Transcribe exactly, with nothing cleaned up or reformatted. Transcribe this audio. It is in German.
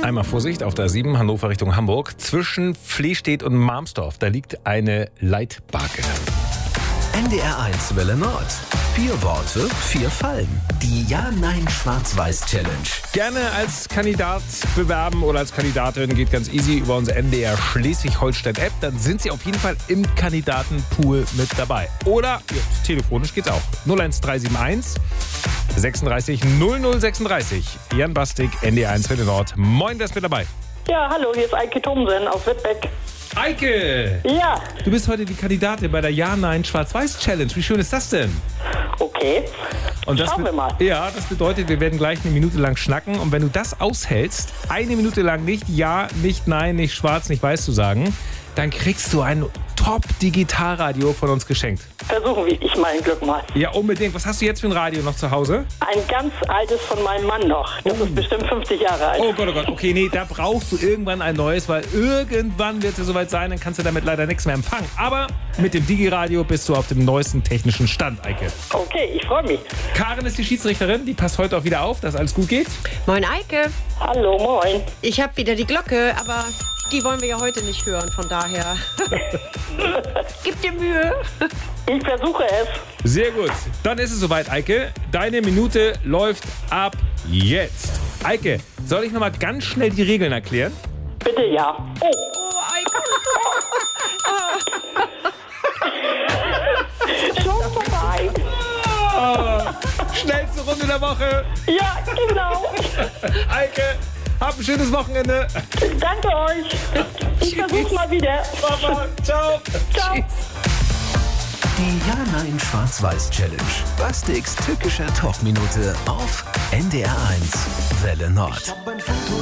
Einmal Vorsicht auf der A sieben, Hannover Richtung Hamburg. Zwischen Flehstedt und Marmsdorf, da liegt eine Leitbarke. N D R eins Welle Nord. Vier Worte, vier Fallen. Die Ja-Nein-Schwarz-Weiß-Challenge. Gerne als Kandidat bewerben oder als Kandidatin, geht ganz easy über unsere N D R Schleswig-Holstein-App. Dann sind Sie auf jeden Fall im Kandidatenpool mit dabei. Oder ja, telefonisch geht's auch. null eins drei sieben eins sechsunddreißig null null sechsunddreißig. Jan Bastik, N D R eins Welle Nord. Moin, wer ist mit dabei? Ja, hallo, hier ist Eike Thomsen aus Wittbeck. Eike! Ja, Du bist heute die Kandidatin bei der Ja-Nein-Schwarz-Weiß-Challenge. Wie schön ist das denn? okay. Und das Schauen wir mal. Ja, das bedeutet, wir werden gleich eine Minute lang schnacken. Und wenn du das aushältst, eine Minute lang nicht Ja, nicht Nein, nicht Schwarz, nicht Weiß zu sagen, dann kriegst du ein Top-Digitalradio von uns geschenkt. Versuchen wir ich mein Glück mal. Ja, unbedingt. Was hast du jetzt für ein Radio noch zu Hause? Ein ganz altes von meinem Mann noch. Das ist bestimmt fünfzig Jahre alt. Oh Gott, oh Gott. Okay, nee, da brauchst du irgendwann ein neues, weil irgendwann wird es ja soweit sein, dann kannst du damit leider nichts mehr empfangen. Aber mit dem Digi-Radio bist du auf dem neuesten technischen Stand, Eike. Okay, ich freue mich. Karin ist die Schiedsrichterin, die passt heute auch wieder auf, dass alles gut geht. Moin Eike, Hallo, moin. ich habe wieder die Glocke, aber die wollen wir ja heute nicht hören, von daher. Gib dir Mühe. Ich versuche es. Sehr gut. Dann ist es soweit, Eike. Deine Minute läuft ab jetzt. Eike, soll ich noch mal ganz schnell die Regeln erklären? Bitte ja. Oh, Oh, Eike. schon vorbei. Schnellste Runde der Woche. Ja, genau. Eike, hab ein schönes Wochenende. Danke euch. Ich versuch's mal wieder. Mama, ciao. Ciao. Die Ja-Nein-Schwarz-Weiß-Challenge. Bastiks tückische Top-Minute auf N D R eins Welle Nord.